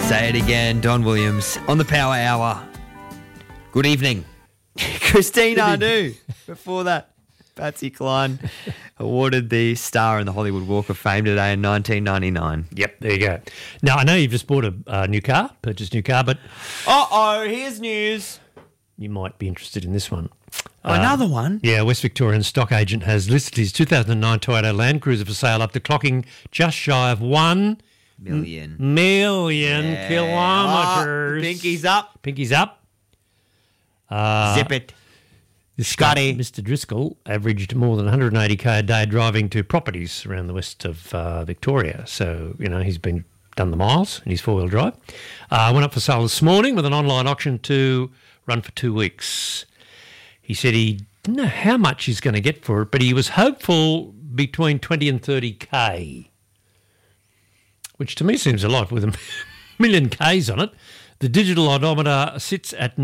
Say it again, Don Williams on the Power Hour. Good evening. Christine Ardou. Before that, Patsy Cline awarded the star in the Hollywood Walk of Fame today in 1999. Yep, there you go. Now, I know you've just bought a new car, purchased a new car, but Here's news. you might be interested in this one. Another one? Yeah, West Victorian stock agent has listed his 2009 Toyota Land Cruiser for sale after clocking just shy of 1 million kilometres. Pinky's up. Pinky's up. Zip it. Scotty. Mr. Driscoll averaged more than 180k a day driving to properties around the west of Victoria. So, he's done the miles in his four-wheel drive. Went up for sale this morning with an online auction to run for 2 weeks. He said he didn't know how much he's going to get for it, but he was hopeful between 20 and 30k, which to me seems a lot with a million Ks on it. The digital odometer sits at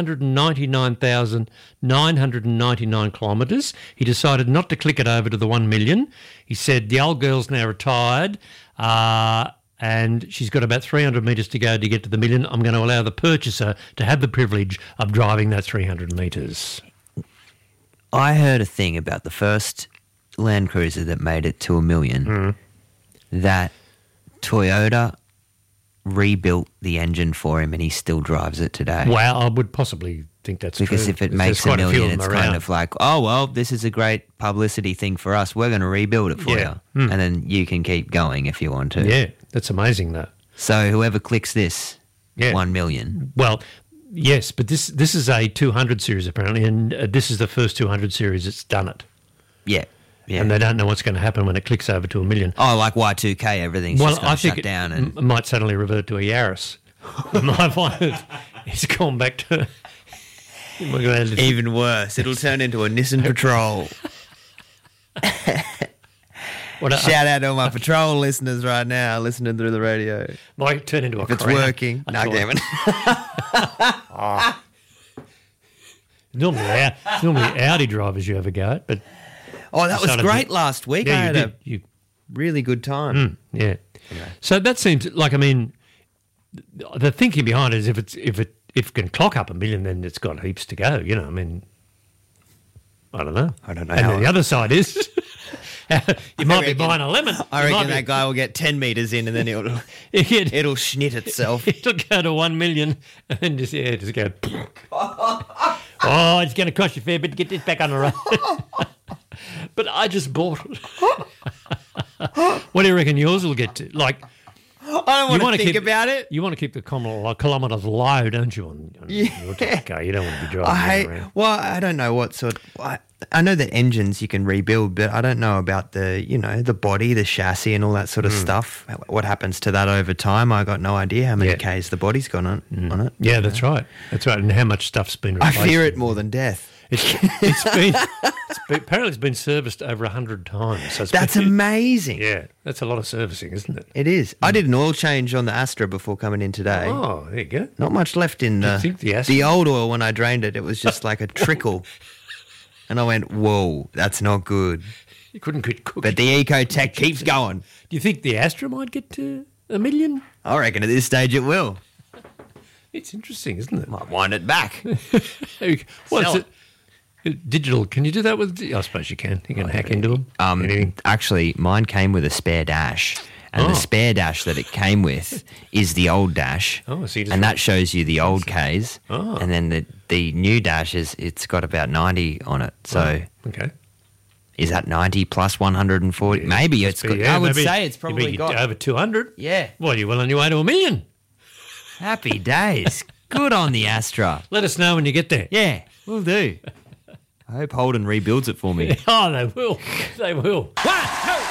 999,999 kilometres. He decided not to click it over to the 1 million. He said the old girl's now retired and she's got about 300 metres to go to get to the million. I'm going to allow the purchaser to have the privilege of driving that 300 metres. I heard a thing about the first Land Cruiser that made it to 1 million, that Toyota rebuilt the engine for him and he still drives it today. Well, I would possibly think that's because true. If it makes $1 million, it's kind of like, this is a great publicity thing for us. We're going to rebuild it for you. And then you can keep going if you want to. Yeah, that's amazing, though. So whoever clicks this, 1 million. Well, yes, but this is a 200 series apparently, and this is the first 200 series that's done it. Yeah. Yeah. And they don't know what's going to happen when it clicks over to 1 million. Oh, like Y2K, everything's just going to shut down. It might suddenly revert to a Yaris. You might find it's gone back to... Even worse. It'll turn into a Nissan Patrol. Shout out to all my Patrol listeners right now, listening through the radio. Might turn into if it's working. No, damn it. Normally Audi drivers you have a go at, but... Oh, that was great last week. Yeah, I had a really good time. Yeah. Okay. So that seems like, the thinking behind it is if it can clock up 1 million, then it's got heaps to go. I don't know. And then the other side is you might be buying a lemon. I reckon that guy will get 10 metres in and then it'll schnit itself. It'll go to 1 million and then just go. It's going to cost you a fair bit to get this back on the road. But I just bought it. What do you reckon yours will get to? Like, I don't want to think about it. You want to keep the kilometres low, don't you? On your car, you don't want to be driving around. Well, I don't know what sort. I know that engines you can rebuild, but I don't know about the body, the chassis, and all that sort of stuff. What happens to that over time? I got no idea how many Ks the body's got on it. Yeah, that's right. That's right. And how much stuff's been replaced. I fear it more than death. Apparently it's been serviced over 100 times. So that's amazing. Yeah, that's a lot of servicing, isn't it? It is. I did an oil change on the Astra before coming in today. Oh, there you go. Not much left in the old oil. When I drained it, it was just like a trickle. And I went, whoa, that's not good. You couldn't quit cooking. But the Ecotec keeps going. Do you think the Astra might get to 1 million? I reckon at this stage it will. It's interesting, isn't it? Might wind it back. What's it? Digital, can you do that with... I suppose you can. You can hack into them. Actually, mine came with a spare dash. And the spare dash that it came with is the old dash. Oh, so and that shows you the old Ks. Oh. And then the new dash, it's got about 90 on it. So okay. Is that 90 plus 140? Yeah, maybe it's got... I would say it's probably got... Over 200? Yeah. Well, you're well on your way to 1 million. Happy days. Good on the Astra. Let us know when you get there. Yeah, we'll do. I hope Holden rebuilds it for me. Oh, they will. They will. 1, 2...